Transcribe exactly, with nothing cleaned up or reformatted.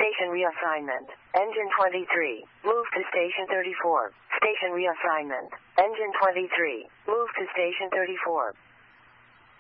Station reassignment. Engine twenty-three. Move to Station thirty-four. Station reassignment. Engine twenty-three. Move to Station thirty-four.